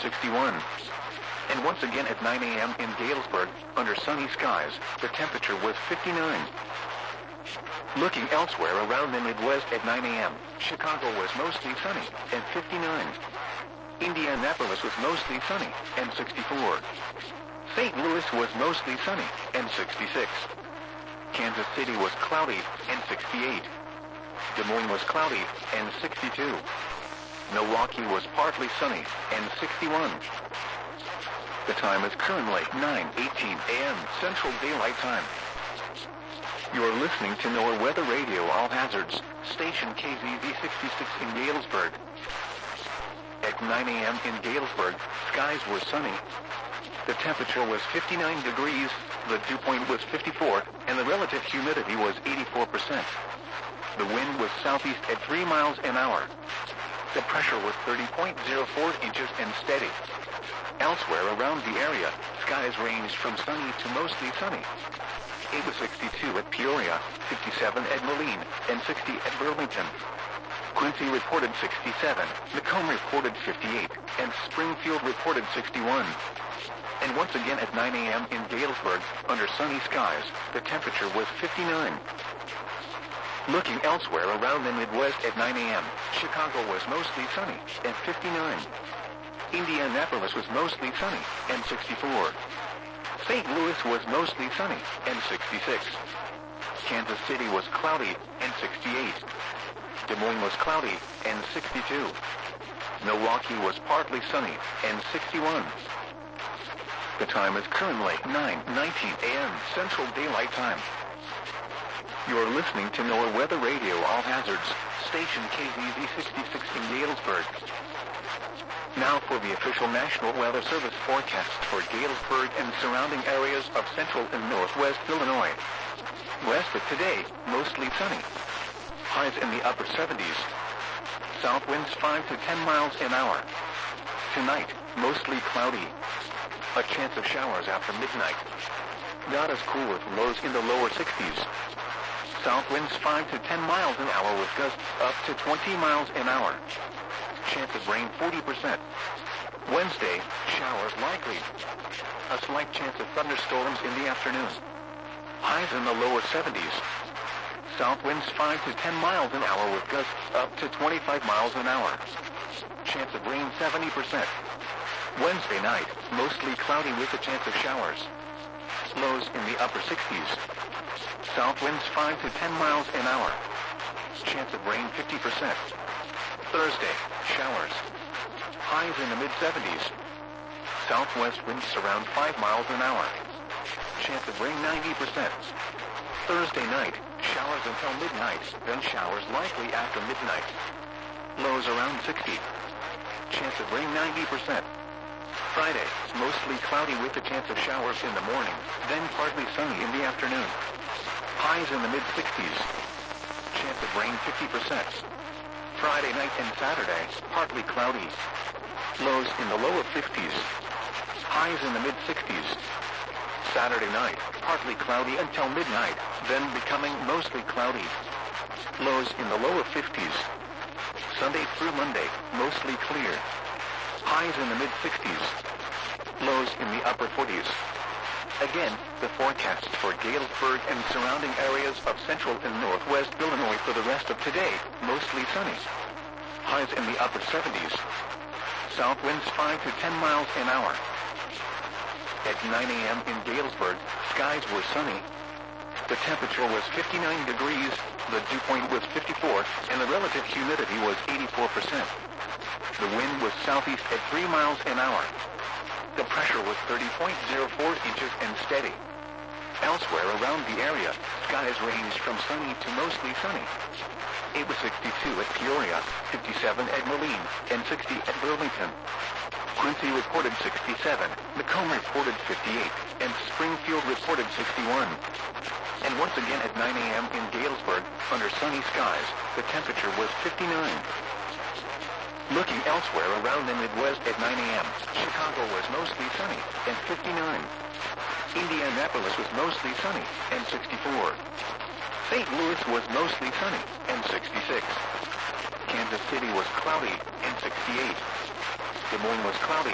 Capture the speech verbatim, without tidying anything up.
sixty-one. And once again at nine a.m. in Galesburg, under sunny skies, the temperature was fifty-nine. Looking elsewhere around the Midwest at nine a.m., Chicago was mostly sunny, and fifty-nine. Indianapolis was mostly sunny, and sixty-four. Saint Louis was mostly sunny, and sixty-six. Kansas City was cloudy, and sixty-eight. Des Moines was cloudy, and sixty-two. Milwaukee was partly sunny, and sixty-one. The time is currently nine eighteen a.m. Central Daylight Time. You're listening to NOAA Weather Radio All Hazards, station K Z V sixty-six in Galesburg. At nine a.m. in Galesburg, skies were sunny. The temperature was fifty-nine degrees, the dew point was fifty-four, and the relative humidity was eighty-four percent. The wind was southeast at three miles an hour. The pressure was thirty point zero four inches and steady. Elsewhere around the area, skies ranged from sunny to mostly sunny. It was sixty-two at Peoria, fifty-seven at Moline, and sixty at Burlington. Quincy reported sixty-seven, Macomb reported fifty-eight, and Springfield reported sixty-one. And once again at nine a.m. in Galesburg, under sunny skies, the temperature was fifty-nine. Looking elsewhere around the Midwest at nine a.m., Chicago was mostly sunny, and fifty-nine. Indianapolis was mostly sunny, and sixty-four. Saint Louis was mostly sunny, and sixty-six. Kansas City was cloudy, and sixty-eight. Des Moines was cloudy, and sixty-two. Milwaukee was partly sunny, and sixty-one. The time is currently nine nineteen a.m. Central Daylight Time. You're listening to NOAA Weather Radio All Hazards, station K Z V sixty-six in Galesburg. Now for the official National Weather Service forecast for Galesburg and surrounding areas of central and northwest Illinois. West of today, mostly sunny. Highs in the upper seventies. South winds five to ten miles an hour. Tonight, mostly cloudy. A chance of showers after midnight. Not as cool with lows in the lower sixties. South winds five to ten miles an hour with gusts up to twenty miles an hour. Chance of rain forty percent. Wednesday, showers likely. A slight chance of thunderstorms in the afternoon. Highs in the lower seventies. South winds five to ten miles an hour with gusts up to twenty-five miles an hour. Chance of rain seventy percent. Wednesday night, mostly cloudy with a chance of showers. Lows in the upper sixties. South winds five to ten miles an hour. Chance of rain fifty percent. Thursday, showers. Highs in the mid seventies. Southwest winds around five miles an hour. Chance of rain ninety percent. Thursday night, showers until midnight, then showers likely after midnight. Lows around sixty. Chance of rain ninety percent. Friday, mostly cloudy with a chance of showers in the morning, then partly sunny in the afternoon. Highs in the mid sixties. Chance of rain fifty percent. Friday night and Saturday, partly cloudy. Lows in the lower fifties. Highs in the mid sixties. Saturday night, partly cloudy until midnight, then becoming mostly cloudy. Lows in the lower fifties. Sunday through Monday, mostly clear. Highs in the mid sixties. Lows in the upper forties. Again, the forecast for Galesburg and surrounding areas of central and northwest Illinois for the rest of today, mostly sunny. Highs in the upper seventies. South winds five to ten miles an hour. At nine a.m. in Galesburg, skies were sunny. The temperature was fifty-nine degrees, the dew point was fifty-four, and the relative humidity was eighty-four percent. The wind was southeast at three miles an hour. The pressure was thirty point zero four inches and steady. Elsewhere around the area, skies ranged from sunny to mostly sunny. It was sixty-two at Peoria, fifty-seven at Moline, and sixty at Burlington. Quincy reported sixty-seven, Macomb reported fifty-eight, and Springfield reported sixty-one. And once again at nine a.m. in Galesburg, under sunny skies, the temperature was fifty-nine. Looking elsewhere around the Midwest at nine a.m., Chicago was mostly sunny, and fifty-nine. Indianapolis was mostly sunny, and sixty-four. Saint Louis was mostly sunny, and sixty-six. Kansas City was cloudy, and sixty-eight. Des Moines was cloudy,